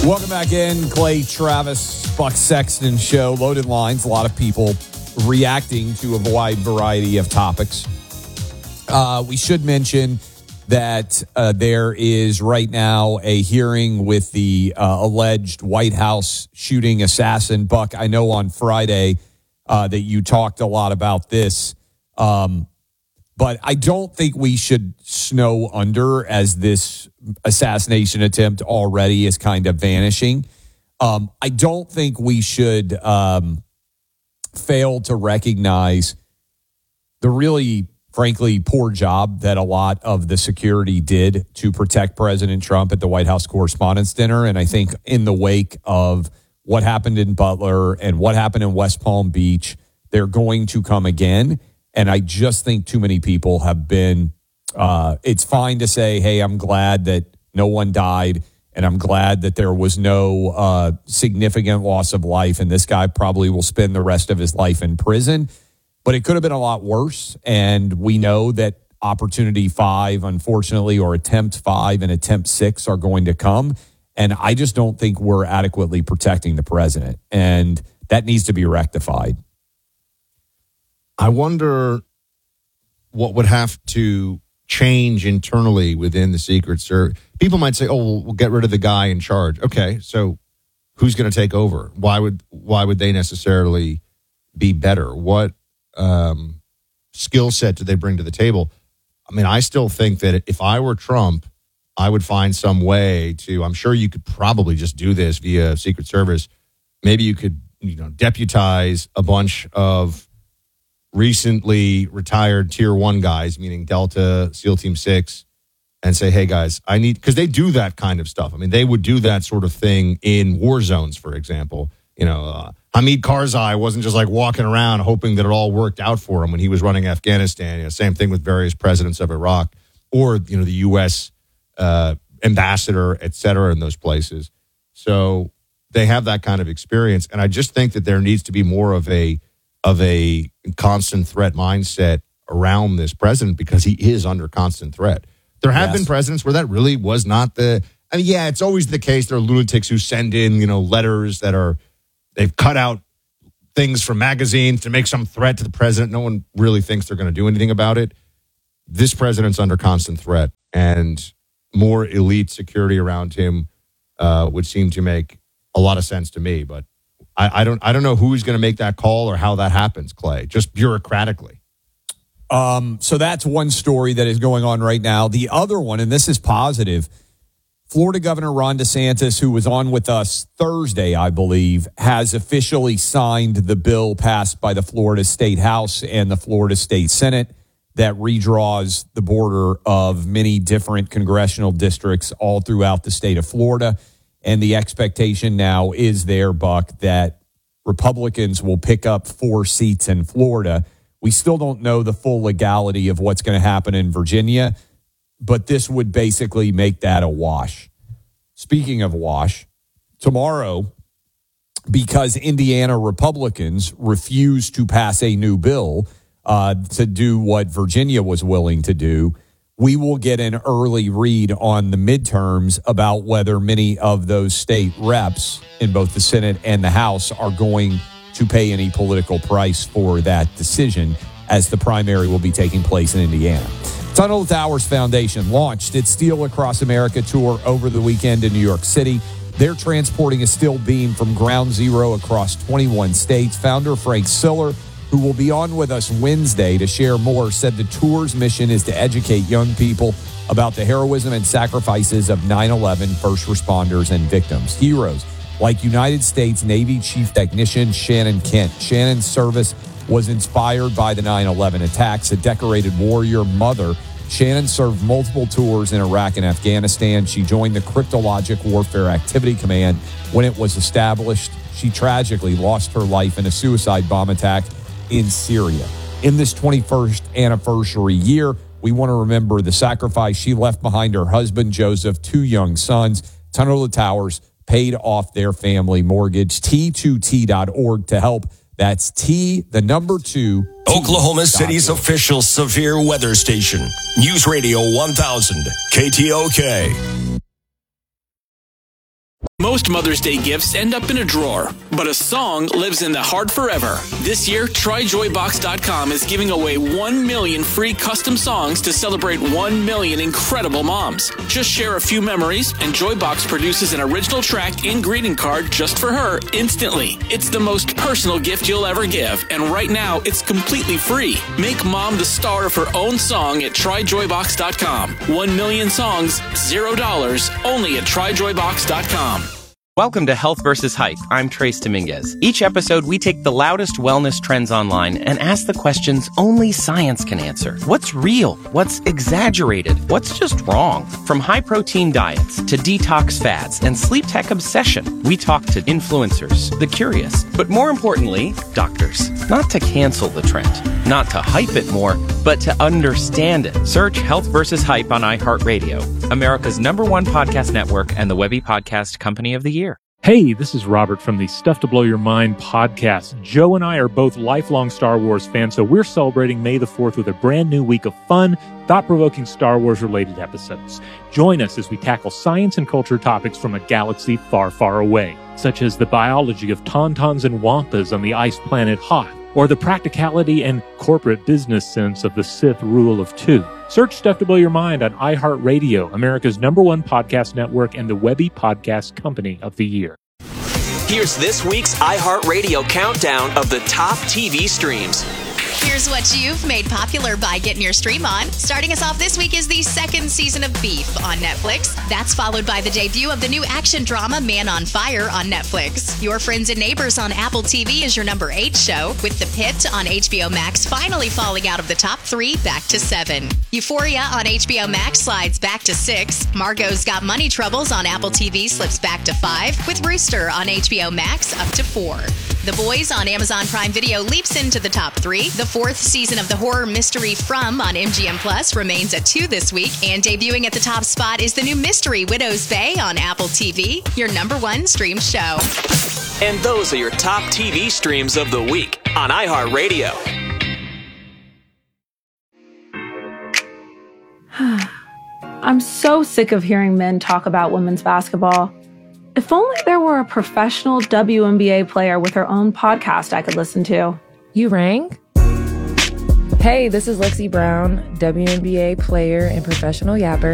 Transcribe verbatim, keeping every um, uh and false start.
Welcome back in. Clay Travis, Buck Sexton Show. Loaded lines. A lot of people reacting to a wide variety of topics. Uh, we should mention that uh, there is right now a hearing with the uh, alleged White House shooting assassin. Buck, I know on Friday uh, that you talked a lot about this, um, but I don't think we should snow under as this assassination attempt already is kind of vanishing. Um, I don't think we should um, fail to recognize the really, frankly, poor job that a lot of the security did to protect President Trump at the White House Correspondents' Dinner. And I think in the wake of what happened in Butler and what happened in West Palm Beach, they're going to come again. And I just think too many people have been, uh, it's fine to say, hey, I'm glad that no one died, and I'm glad that there was no uh, significant loss of life, and this guy probably will spend the rest of his life in prison. But it could have been a lot worse, and we know that opportunity five, unfortunately, or attempt five and attempt six are going to come, and I just don't think we're adequately protecting the president, and that needs to be rectified. I wonder what would have to change internally within the Secret Service. People might say, oh, we'll, we'll get rid of the guy in charge. Okay, so who's going to take over? Why would why would they necessarily be better? What um, skill set do they bring to the table? I mean, I still think that if I were Trump, I would find some way to, I'm sure you could probably just do this via Secret Service. Maybe you could, you know, deputize a bunch of recently retired tier one guys, meaning Delta, SEAL Team Six, and say, hey guys, I need, because they do that kind of stuff. I mean, they would do that sort of thing in war zones, for example. You know, uh, Hamid Karzai wasn't just like walking around hoping that it all worked out for him when he was running Afghanistan. You know, same thing with various presidents of Iraq or, you know, the U S uh, ambassador, et cetera, in those places. So they have that kind of experience. And I just think that there needs to be more of a of a constant threat mindset around this president because he is under constant threat. There have yes. been presidents where that really was not the, I mean, yeah, it's always the case. There are lunatics who send in, you know, letters that are, they've cut out things from magazines to make some threat to the president. No one really thinks they're going to do anything about it. This president's under constant threat, and more elite security around him uh, would seem to make a lot of sense to me, but I, I don't I don't know who's going to make that call or how that happens, Clay, just bureaucratically. Um, so that's one story that is going on right now. The other one, and this is positive, Florida Governor Ron DeSantis, who was on with us Thursday, I believe, has officially signed the bill passed by the Florida State House and the Florida State Senate that redraws the border of many different congressional districts all throughout the state of Florida. And the expectation now is there, Buck, that Republicans will pick up four seats in Florida. We still don't know the full legality of what's going to happen in Virginia, but this would basically make that a wash. Speaking of wash, tomorrow, because Indiana Republicans refuse to pass a new bill uh, to do what Virginia was willing to do, we will get an early read on the midterms about whether many of those state reps in both the Senate and the House are going to pay any political price for that decision, as the primary will be taking place in Indiana. Tunnel to Towers Foundation launched its Steel Across America tour over the weekend in New York City. They're transporting a steel beam from ground zero across twenty-one states. Founder Frank Siller, who will be on with us Wednesday to share more, said the tour's mission is to educate young people about the heroism and sacrifices of nine eleven first responders and victims. Heroes like United States Navy Chief Technician Shannon Kent. Shannon's service was inspired by the nine eleven attacks. A decorated warrior mother, Shannon served multiple tours in Iraq and Afghanistan. She joined the Cryptologic Warfare Activity Command when it was established. She tragically lost her life in a suicide bomb attack in Syria. In this twenty-first anniversary year, we want to remember the sacrifice she left behind her husband, Joseph, two young sons. Tunnel to Towers paid off their family mortgage. T two T dot org to help. That's T, the number two. Oklahoma City's official severe weather station. News Radio one thousand, K T O K. Most Mother's Day gifts end up in a drawer, but a song lives in the heart forever. This year, try joy box dot com is giving away one million free custom songs to celebrate one million incredible moms. Just share a few memories, and Joybox produces an original track and greeting card just for her instantly. It's the most personal gift you'll ever give, and right now, it's completely free. Make mom the star of her own song at try joy box dot com. One million songs, zero dollars, only at try joy box dot com. Welcome to Health versus Hype. I'm Trace Dominguez. Each episode, we take the loudest wellness trends online and ask the questions only science can answer. What's real? What's exaggerated? What's just wrong? From high-protein diets to detox fads and sleep tech obsession, we talk to influencers, the curious, but more importantly, doctors. Not to cancel the trend, not to hype it more, but to understand it. Search Health versus Hype on iHeartRadio, America's number one podcast network and the Webby Podcast Company of the Year. Hey, this is Robert from the Stuff to Blow Your Mind podcast. Joe and I are both lifelong Star Wars fans, so we're celebrating May the fourth with a brand new week of fun, thought-provoking Star Wars-related episodes. Join us as we tackle science and culture topics from a galaxy far, far away, such as the biology of tauntauns and wampas on the ice planet Hoth, or the practicality and corporate business sense of the Sith rule of two. Search Stuff to Blow Your Mind on iHeartRadio, America's number one podcast network and the Webby Podcast Company of the Year. Here's this week's iHeartRadio countdown of the top T V streams. Here's what you've made popular by getting your stream on. Starting us off this week is the second season of Beef on Netflix. That's followed by the debut of the new action drama Man on Fire on Netflix. Your Friends and Neighbors on Apple T V is your number eight show, with The Pit on H B O Max finally falling out of the top three back to seven. Euphoria on H B O Max slides back to six. Margot's Got Money Troubles on Apple T V slips back to five, with Rooster on H B O Max up to four. The Boys on Amazon Prime Video leaps into the top three. The fourth season of the horror mystery From on M G M Plus remains at two this week. And debuting at the top spot is the new mystery Widow's Bay on Apple T V, your number one stream show. And those are your top T V streams of the week on iHeartRadio. I'm so sick of hearing men talk about women's basketball. If only there were a professional W N B A player with her own podcast I could listen to. You rang? Hey, this is Lexi Brown, W N B A player and professional yapper.